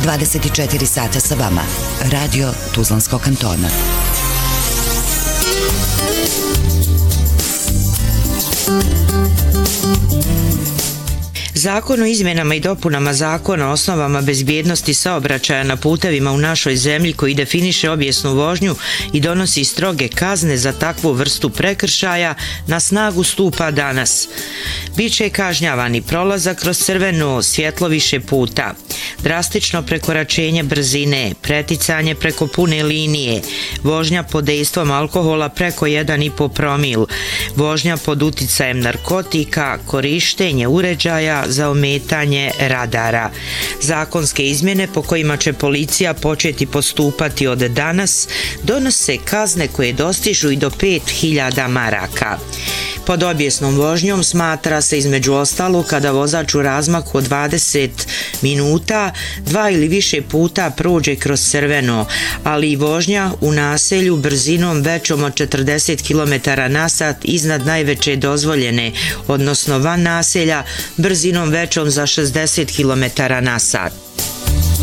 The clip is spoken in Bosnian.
24 sata sa vama. Radio Tuzlanskog kantona. Zakon o izmjenama i dopunama Zakona o osnovama bezbjednosti saobraćaja na putevima u našoj zemlji, koji definiše obijesnu vožnju i donosi stroge kazne za takvu vrstu prekršaja, na snagu stupa danas. Biće kažnjavani prolazak kroz crveno svjetlo više puta, drastično prekoračenje brzine, preticanje preko pune linije, vožnja pod dejstvom alkohola preko 1,5 promil, vožnja pod uticajem narkotika, korištenje uređaja za ometanje radara. Zakonske izmjene po kojima će policija početi postupati od danas donose kazne koje dostižu i do 5.000 maraka. Pod obijesnom vožnjom smatra se između ostalog kada vozač u razmaku od 20 minuta 2 ili više puta prođe kroz crveno, ali i vožnja u naselju brzinom većom od 40 km/h iznad najveće dozvoljene, odnosno van naselja brzinom većom za 60 km/h.